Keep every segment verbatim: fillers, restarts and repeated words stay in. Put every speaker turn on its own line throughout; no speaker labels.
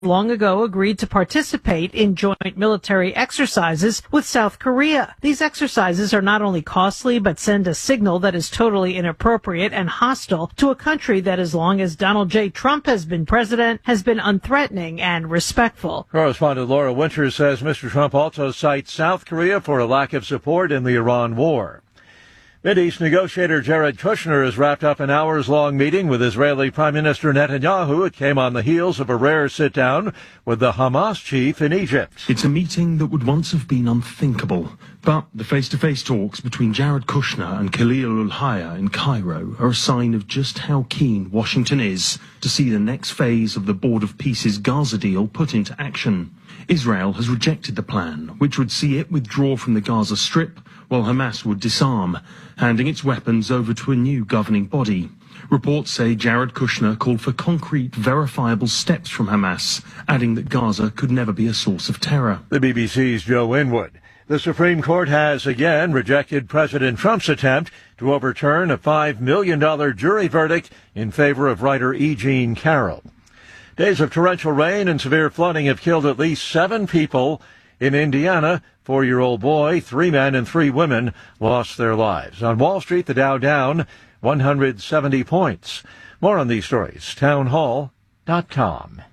long ago agreed to participate in joint military exercises with South Korea. These exercises are not only costly, but send a signal that is totally inappropriate and hostile to a country that, as long as Donald J. Trump has been president, has been unthreatening and respectful.
Correspondent Laura Winters says Mister Trump also cites South Korea for a lack of support in the Iran war. Mideast negotiator Jared Kushner has wrapped up an hours-long meeting with Israeli Prime Minister Netanyahu. It came on the heels of a rare sit-down with the Hamas chief in Egypt.
It's a meeting that would once have been unthinkable, but the face-to-face talks between Jared Kushner and Khalil al-Hayya in Cairo are a sign of just how keen Washington is to see the next phase of the Board of Peace's Gaza deal put into action. Israel has rejected the plan, which would see it withdraw from the Gaza Strip, while Hamas would disarm, handing its weapons over to a new governing body. Reports say Jared Kushner called for concrete, verifiable steps from Hamas, adding that Gaza could never be a source of terror.
The B B C's Joe Winwood. The Supreme Court has again rejected President Trump's attempt to overturn a five million dollars jury verdict in favor of writer E. Jean Carroll. Days of torrential rain and severe flooding have killed at least seven people in Indiana. Four-year-old boy, three men and three women lost their lives. On Wall Street, the Dow down one hundred seventy points. More on these stories, town hall dot com.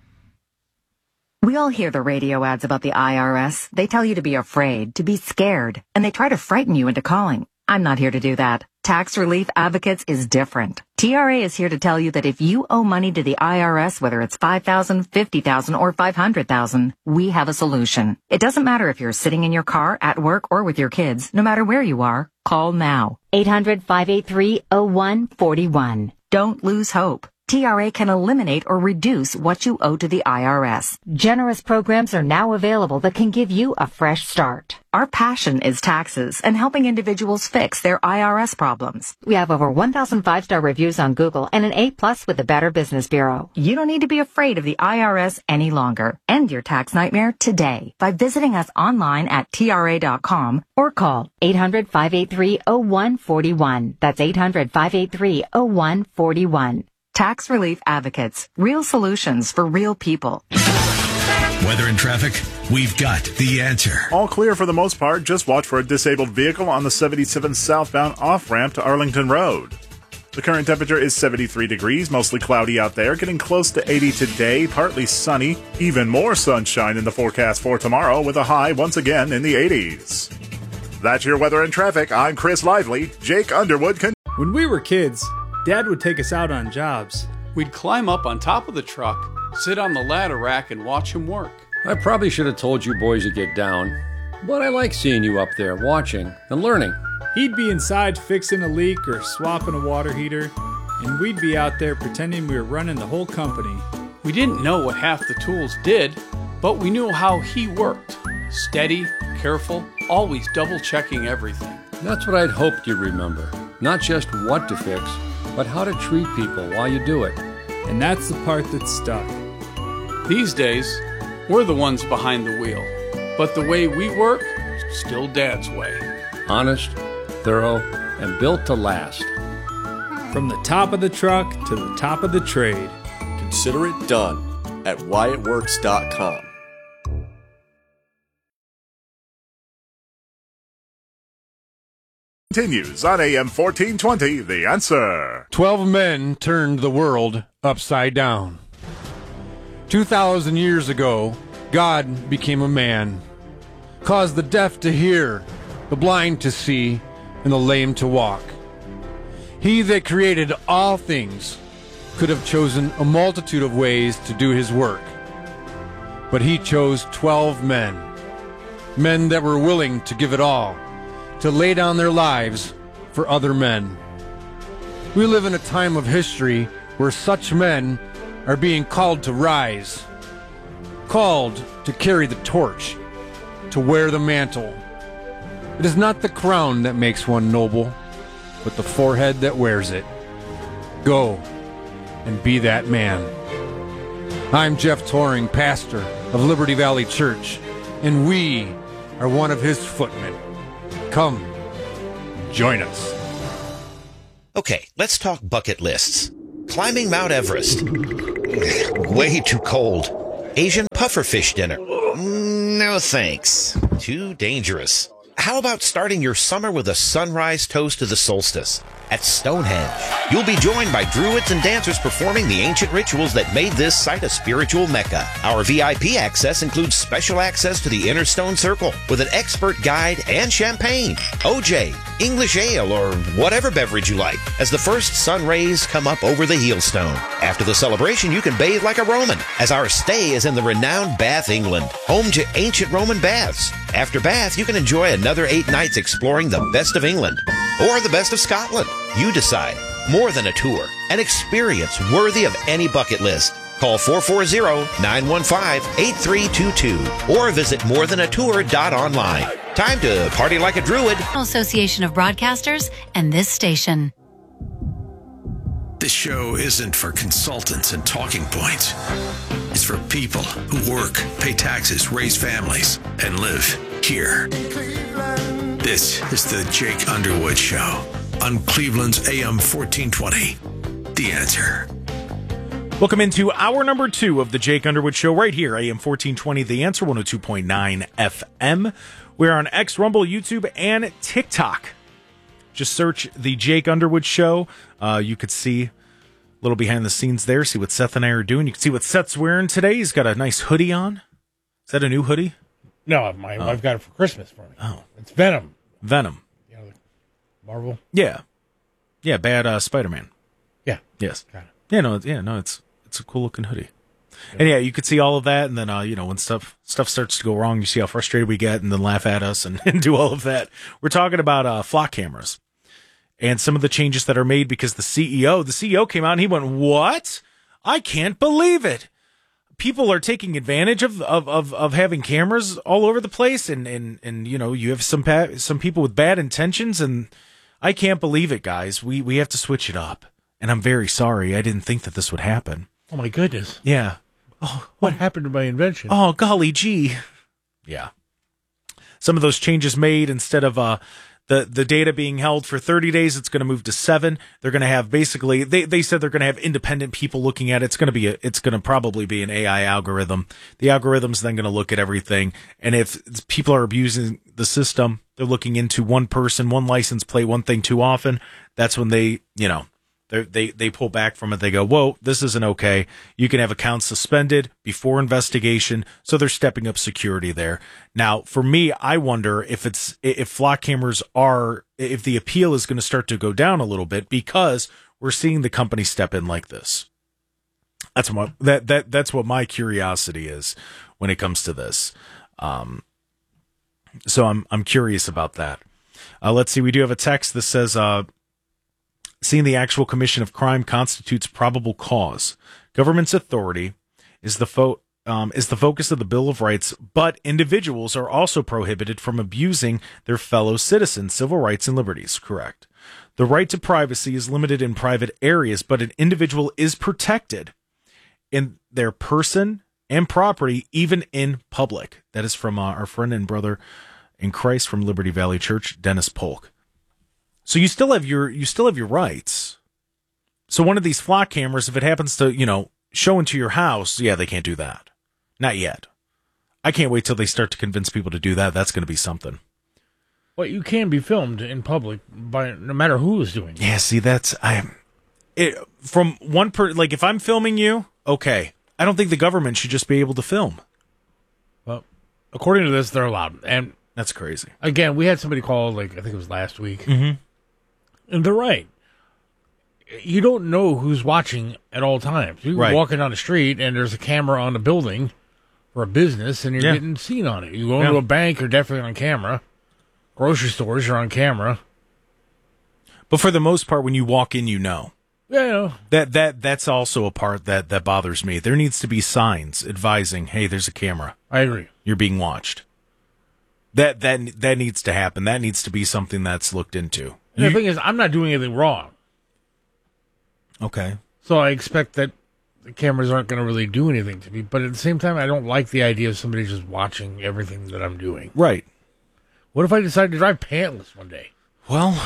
We all hear the radio ads about the I R S. They tell you to be afraid, to be scared, and they try to frighten you into calling. I'm not here to do that. Tax Relief Advocates is different. T R A is here to tell you that if you owe money to the I R S, whether it's five thousand dollars, fifty thousand dollars, or five hundred thousand dollars, we have a solution. It doesn't matter if you're sitting in your car, at work, or with your kids. No matter where you are, call now. eight hundred, five eight three, oh one four one. Don't lose hope. T R A can eliminate or reduce what you owe to the I R S. Generous programs are now available that can give you a fresh start. Our passion is taxes and helping individuals fix their I R S problems. We have over one thousand five-star reviews on Google and an A plus with the Better Business Bureau. You don't need to be afraid of the I R S any longer. End your tax nightmare today by visiting us online at T R A dot com or call eight hundred, five eight three, oh one four one. That's eight hundred, five eight three, oh one four one. Tax Relief Advocates. Real solutions for real people.
Weather and traffic, we've got the answer.
All clear for the most part. Just watch for a disabled vehicle on the seventy-seven southbound off-ramp to Arlington Road. The current temperature is seventy-three degrees, mostly cloudy out there, getting close to eighty today, partly sunny. Even more sunshine in the forecast for tomorrow with a high once again in the eighties. That's your weather and traffic. I'm Chris Lively. Jake Underwood. Con-
when we were kids, Dad would take us out on jobs.
We'd climb up on top of the truck, sit on the ladder rack, and watch him work.
I probably should have told you boys to get down, but I like seeing you up there watching and learning.
He'd be inside fixing a leak or swapping a water heater, and we'd be out there pretending we were running the whole company.
We didn't know what half the tools did, but we knew how he worked. Steady, careful, always double-checking everything.
That's what I'd hoped you'd remember. Not just what to fix, but how to treat people while you do it.
And that's the part that stuck.
These days, we're the ones behind the wheel. But the way we work, still Dad's way.
Honest, thorough, and built to last.
From the top of the truck to the top of the trade.
Consider it done at Wyatt Works dot com.
Continues on A M fourteen twenty, The Answer.
Twelve men turned the world upside down. Two thousand years ago, God became a man, caused the deaf to hear, the blind to see, and the lame to walk. He that created all things could have chosen a multitude of ways to do his work, but he chose twelve men, men that were willing to give it all, to lay down their lives for other men. We live in a time of history where such men are being called to rise, called to carry the torch, to wear the mantle. It is not the crown that makes one noble, but the forehead that wears it. Go and be that man. I'm Jeff Toring, pastor of Liberty Valley Church, and we are one of his footmen. Come, join us.
Okay, let's talk bucket lists. Climbing Mount Everest. Way too cold. Asian pufferfish dinner? No thanks. Too dangerous. How about starting your summer with a sunrise toast to the solstice? At Stonehenge, you'll be joined by druids and dancers performing the ancient rituals that made this site a spiritual mecca. Our V I P access includes special access to the Inner Stone Circle with an expert guide and champagne, O J, English ale, or whatever beverage you like, as the first sun rays come up over the Heelstone. After the celebration, you can bathe like a Roman, as our stay is in the renowned Bath, England, home to ancient Roman baths. After Bath, you can enjoy another eight nights exploring the best of England or the best of Scotland. You decide. More than a tour, an experience worthy of any bucket list. Call four four zero, nine one five, eight three two two or visit more than a tour dot online. Time to party like a druid.
Association of Broadcasters and this station.
This show isn't for consultants and talking points. It's for people who work, pay taxes, raise families, and live here. This is the Jake Underwood Show on Cleveland's A M fourteen twenty. The Answer.
Welcome into hour number two of the Jake Underwood Show right here, A M fourteen twenty, The Answer, one oh two point nine F M. We're on X, Rumble, YouTube, and TikTok. Just search the Jake Underwood Show. Uh, you could see a little behind the scenes there, see what Seth and I are doing. You can see what Seth's wearing today. He's got a nice hoodie on. Is that a new hoodie?
No, my
Oh.
wife got it for Christmas for me.
Oh.
It's Venom.
Venom.
You know, Marvel.
Yeah. Yeah, bad uh, Spider-Man.
Yeah.
Yes.
Got it.
Yeah, no, yeah, no, it's it's a cool looking hoodie. And yeah, you could see all of that, and then uh, you know, when stuff stuff starts to go wrong, you see how frustrated we get, and then laugh at us and, and do all of that. We're talking about uh, flock cameras and some of the changes that are made because the C E O, the C E O came out and he went, "What? I can't believe it! People are taking advantage of of of, of having cameras all over the place, and and and you know, you have some pa- some people with bad intentions, and I can't believe it, guys. We we have to switch it up." And I'm very sorry. I didn't think that this would happen.
Oh, my goodness.
Yeah.
Oh, what happened to my invention?
Oh, golly gee. Yeah. Some of those changes made, instead of uh, the, the data being held for thirty days, it's going to move to seven. They're going to have basically, they, they said they're going to have independent people looking at it. It's going to be, a, it's going to probably be an A I algorithm. The algorithm's then going to look at everything. And if people are abusing the system, they're looking into one person, one license plate, one thing too often. That's when they, you know, They they they pull back from it. They go, whoa, this isn't okay. You can have accounts suspended before investigation. So they're stepping up security there. Now, for me, I wonder if it's if flock cameras are if the appeal is going to start to go down a little bit because we're seeing the company step in like this. That's what that that that's what my curiosity is when it comes to this. Um, so I'm I'm curious about that. Uh, let's see. We do have a text that says, uh. Seeing the actual commission of crime constitutes probable cause. Government's authority is the fo- um, is the focus of the Bill of Rights, but individuals are also prohibited from abusing their fellow citizens' civil rights and liberties. Correct. The right to privacy is limited in private areas, but an individual is protected in their person and property, even in public. That is from uh, our friend and brother in Christ from Liberty Valley Church, Dennis Polk. So you still have your you still have your rights. So one of these flock cameras, if it happens to, you know, show into your house, yeah, they can't do that. Not yet. I can't wait till they start to convince people to do that. That's going to be something.
Well, you can be filmed in public by no matter who is doing it.
Yeah, see, that's I. It, from one per like if I'm filming you, okay. I don't think the government should just be able to film.
Well, according to this, they're allowed, and
that's crazy.
Again, we had somebody call, like I think it was last week.
Mm-hmm.
And they're right. You don't know who's watching at all times. You're
right.
walking down the street, and there's a camera on the building for a business, and you're
yeah.
getting seen on it. You go
yeah.
into a bank, you're definitely on camera. Grocery stores, you're on camera.
But for the most part, when you walk in, you know.
Yeah, I know.
That, that, that's also a part that, that bothers me. There needs to be signs advising, hey, there's a camera.
I agree.
You're being watched. That, that, that needs to happen. That needs to be something that's looked into.
And the thing is, I'm not doing anything wrong.
Okay.
So I expect that the cameras aren't going to really do anything to me. But at the same time, I don't like the idea of somebody just watching everything that I'm doing.
Right.
What if I decide to drive pantless one day?
Well,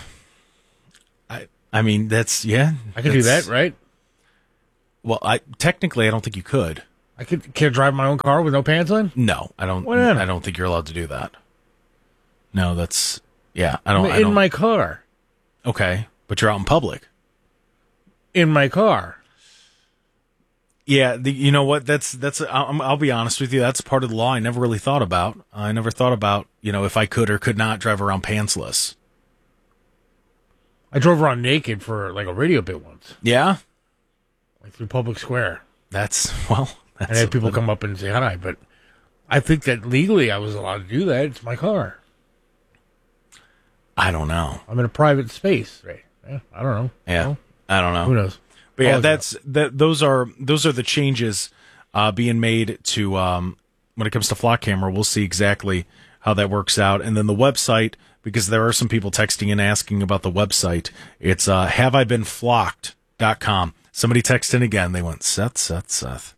I I mean, that's, yeah.
I could do that, right?
Well, I technically, I don't think you could.
I could can't drive my own car with no pants on?
No, I don't.
Why not?
I don't think you're allowed to do that. No, that's yeah. I
I'm
don't. I
in
don't,
my car.
Okay, but you're out in public.
In my car.
Yeah, the, you know what? That's that's. I'll, I'll be honest with you. That's part of the law I never really thought about. I never thought about you know if I could or could not drive around pantsless.
I drove around naked for like a radio bit once.
Yeah,
like through Public Square.
That's well. That's
and I had people
a,
come up and say hi, but I think that legally I was allowed to do that. It's my car.
I don't know.
I'm in a private space, right? Yeah, I don't know.
Yeah,
well,
I don't know.
Who knows?
But yeah,
I'll
that's that. Those are those are the changes uh, being made to um, when it comes to flock camera. We'll see exactly how that works out, and then the website, because there are some people texting and asking about the website. It's uh, have I been flocked dot com. Somebody texted in again. They went Seth, Seth, Seth.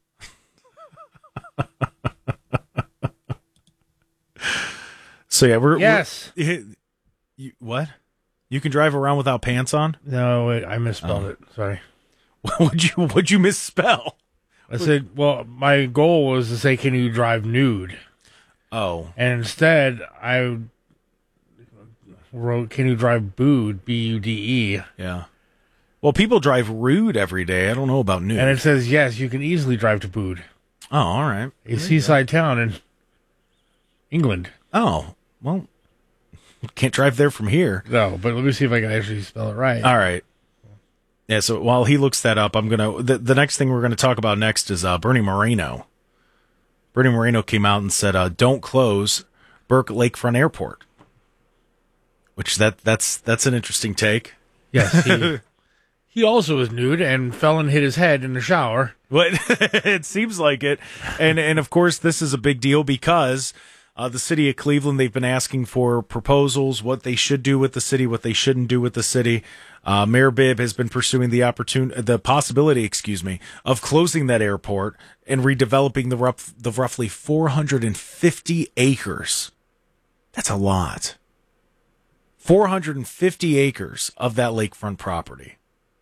So yeah, we're
yes.
We're, you, what? You can drive around without pants on?
No, wait, I misspelled
oh.
it. Sorry.
What'd you What'd you misspell?
I said, well, my goal was to say, can you drive nude?
Oh.
And instead, I wrote, can you drive booed? B U D E.
Yeah. Well, people drive rude every day. I don't know about nude.
And it says, yes, you can easily drive to Booed.
Oh, all right.
A seaside town in England.
Oh, well, can't drive there from here.
No, but let me see if I can actually spell it right.
All right. Yeah, so while he looks that up, I'm going to... The, the next thing we're going to talk about next is uh, Bernie Moreno. Bernie Moreno came out and said, uh, don't close Burke Lakefront Airport. Which, that that's that's an interesting take.
Yes, he... He also was nude and fell and hit his head in the shower.
What? It seems like it. And, and of course, this is a big deal because uh, the city of Cleveland, they've been asking for proposals, what they should do with the city, what they shouldn't do with the city. Uh, Mayor Bibb has been pursuing the opportunity, the possibility, excuse me, of closing that airport and redeveloping the, rough, the roughly four hundred fifty acres. That's a lot. four hundred fifty acres of that lakefront property.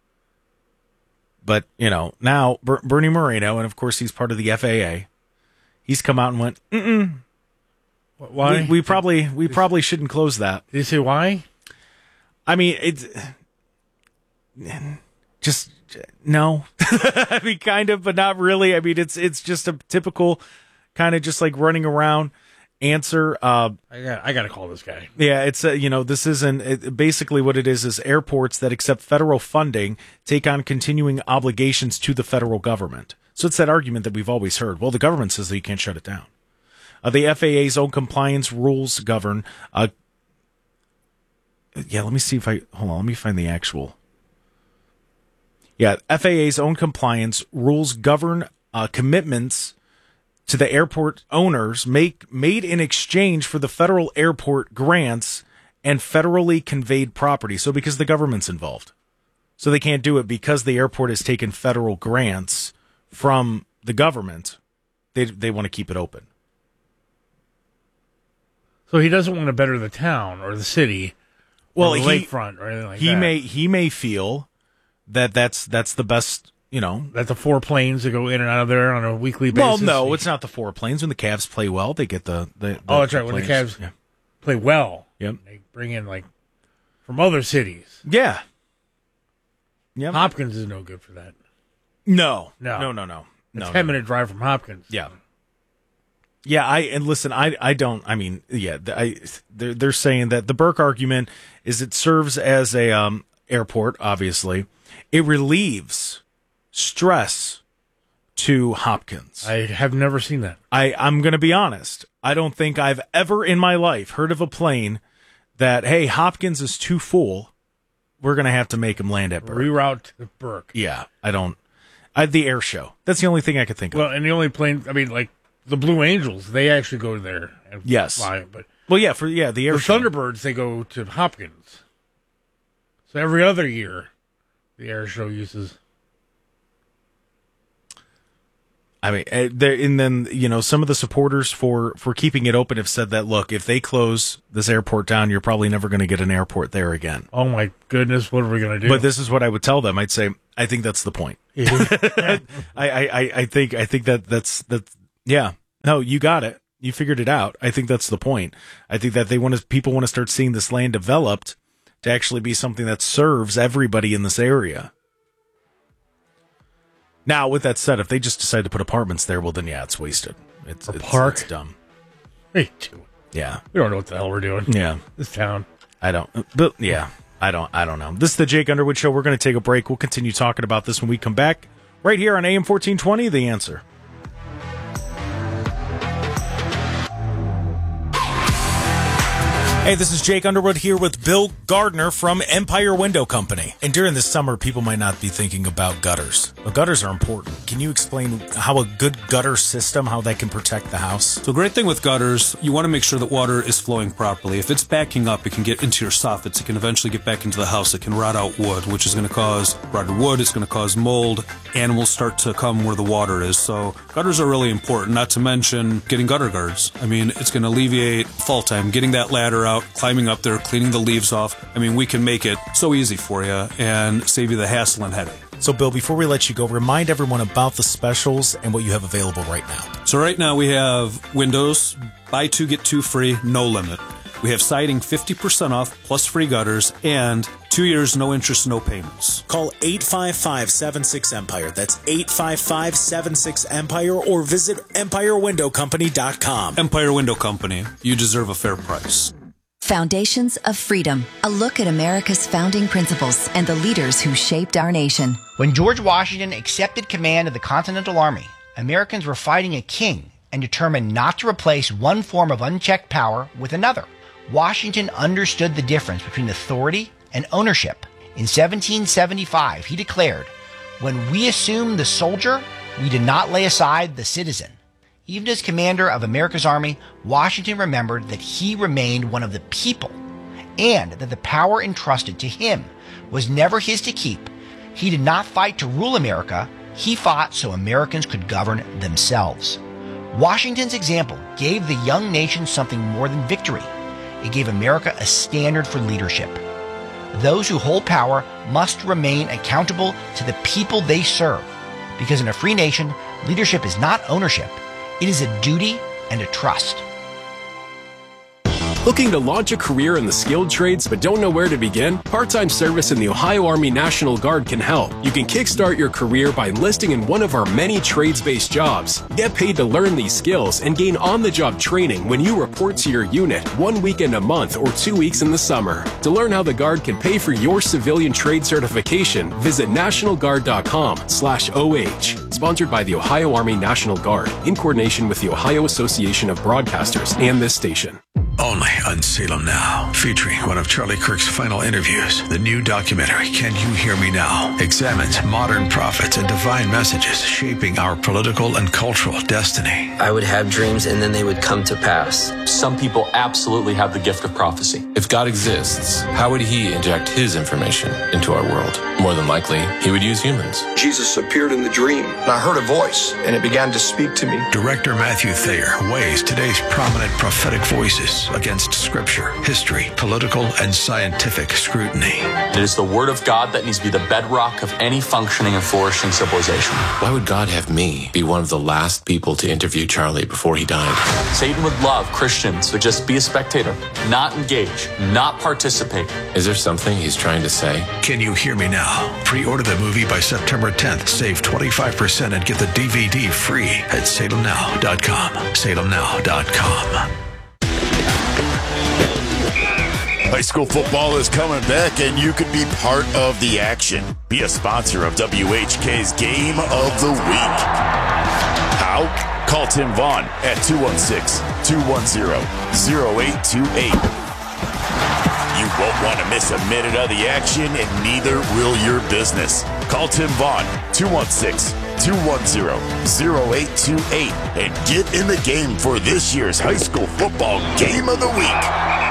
But, you know, now Ber- Bernie Moreno, and of course he's part of the F A A, he's come out and went, mm-mm.
Why?
We, we probably we probably shouldn't close that.
Did he say why?
I mean, it's just, no. I mean, kind of, but not really. I mean, it's it's just a typical kind of just like running around answer. Uh,
I got I got to call this guy.
Yeah, it's uh, you know, this isn't it, basically what it is is airports that accept federal funding take on continuing obligations to the federal government. So it's that argument that we've always heard. Well, the government says that you can't shut it down. Uh, the F A A's own compliance rules govern. Uh, yeah, let me see if I hold on. Let me find the actual. Yeah, F A A's own compliance rules govern uh, commitments to the airport owners make made in exchange for the federal airport grants and federally conveyed property. So because the government's involved. So they can't do it because the airport has taken federal grants from the government. They they want to keep it open.
So he doesn't want to better the town or the city,
well,
or the
he,
lakefront or anything like
he
that.
may he may feel that that's that's the best, you know,
that the four planes that go in and out of there on a weekly basis.
Well, no, it's not the four planes. When the Cavs play well, they get the, the, the
oh, that's right.
the
When the
planes.
Cavs
yeah.
play well,
yep.
they bring in like from other cities.
Yeah. Yep.
Hopkins is no good for that.
No,
no,
no, no, no.
A
no,
ten
no.
minute drive from Hopkins.
Yeah. Yeah, I and listen, I I don't. I mean, yeah, I they're they're saying that the Burke argument is it serves as a um, airport. Obviously, it relieves stress to Hopkins.
I have never seen that.
I I'm going to be honest. I don't think I've ever in my life heard of a plane that hey Hopkins is too full. We're going to have to make him land at Burke.
Reroute to Burke.
Yeah, I don't. I, the air show. That's the only thing I could think of.
Well, and the only plane. I mean, like. The Blue Angels, they actually go there and
yes.
fly. But
well, yeah, for yeah, the air
the
show.
Thunderbirds, they go to Hopkins. So every other year, the air show uses.
I mean, there, and then, you know, some of the supporters for, for keeping it open have said that, look, if they close this airport down, you're probably never going to get an airport there again.
Oh, my goodness, what are we going to do?
But this is what I would tell them. I'd say, I think that's the point. I, I, I think I think that that's, that's, yeah. No, you got it. You figured it out. I think that's the point. I think that they want to, people want to start seeing this land developed to actually be something that serves everybody in this area. Now, with that said, if they just decide to put apartments there, well, then yeah, it's wasted. It's
a
it's,
park.
It's dumb.
Me too.
Yeah,
we don't know what the hell we're doing.
Yeah,
this town.
I don't. But yeah, I don't. I don't know. This is the Jake Underwood Show. We're going to take a break. We'll continue talking about this when we come back. Right here on A M fourteen twenty, The Answer. Hey, this is Jake Underwood here with Bill Gardner from Empire Window Company. And during this summer, people might not be thinking about gutters. But gutters are important. Can you explain how a good gutter system, how that can protect the house?
So the great thing with gutters, you want to make sure that water is flowing properly. If it's backing up, it can get into your soffits. It can eventually get back into the house. It can rot out wood, which is going to cause rotted wood. It's going to cause mold. Animals start to come where the water is. So gutters are really important, not to mention getting gutter guards. I mean, it's going to alleviate fall time, getting that ladder out, climbing up there, cleaning the leaves off. I mean, we can make it so easy for you and save you the hassle and headache.
So, Bill, before we let you go, remind everyone about the specials and what you have available right now.
So right now we have windows, buy two, get two free, no limit. We have siding fifty percent off, plus free gutters, and two years, no interest, no payments.
Call eight five five, seven six, EMPIRE. That's eight five five, seven six, EMPIRE, or visit empire window company dot com.
Empire Window Company. You deserve a fair price.
Foundations of Freedom, a look at America's founding principles and the leaders who shaped our nation.
When George Washington accepted command of the Continental Army, Americans were fighting a king and determined not to replace one form of unchecked power with another. Washington understood the difference between authority and ownership. In seventeen seventy-five, he declared, "When we assumed the soldier, we did not lay aside the citizen." Even as commander of America's army, Washington remembered that he remained one of the people and that the power entrusted to him was never his to keep. He did not fight to rule America. He fought so Americans could govern themselves. Washington's example gave the young nation something more than victory. It gave America a standard for leadership. Those who hold power must remain accountable to the people they serve, because in a free nation, leadership is not ownership. It is a duty and a trust.
Looking to launch a career in the skilled trades but don't know where to begin? Part-time service in the Ohio Army National Guard can help. You can kickstart your career by enlisting in one of our many trades-based jobs. Get paid to learn these skills and gain on-the-job training when you report to your unit one weekend a month or two weeks in the summer. To learn how the Guard can pay for your civilian trade certification, visit national guard dot com slash O H. Sponsored by the Ohio Army National Guard in coordination with the Ohio Association of Broadcasters and this station.
Only on Salem Now, featuring one of Charlie Kirk's final interviews. The new documentary, Can You Hear Me Now?, examines modern prophets and divine messages shaping our political and cultural destiny.
I would have dreams and then they would come to pass.
Some people absolutely have the gift of prophecy.
If God exists, how would he inject his information into our world? More than likely, he would use humans.
Jesus appeared in the dream, and I heard a voice, and it began to speak to me.
Director Matthew Thayer weighs today's prominent prophetic voices against scripture, history, political, and scientific scrutiny.
It is the word of God that needs to be the bedrock of any functioning and flourishing civilization.
Why would God have me be one of the last people to interview Charlie before he died?
Satan would love Christians to just be a spectator, not engage, not participate.
Is there something he's trying to say?
Can You Hear Me Now? Pre-order the movie by September tenth. Save twenty-five percent and get the D V D free at salem now dot com. salem now dot com.
High school football is coming back, and you can be part of the action. Be a sponsor of W H K's Game of the Week. How? Call Tim Vaughn at two one six, two one zero, zero eight two eight. You won't want to miss a minute of the action, and neither will your business. Call Tim Vaughn, two one six, two one zero, zero eight two eight, and get in the game for this year's high school football Game of the Week.